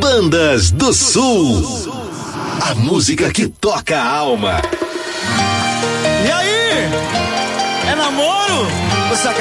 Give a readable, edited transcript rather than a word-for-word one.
Bandas do Sul. A música que toca a alma. E aí? É namoro? Você